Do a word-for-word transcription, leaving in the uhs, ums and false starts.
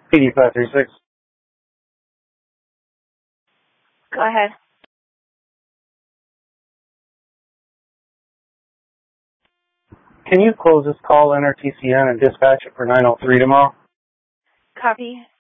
P D five three six. Go ahead. Can you close this call, enter T C N, and dispatch it for nine oh three tomorrow? Copy.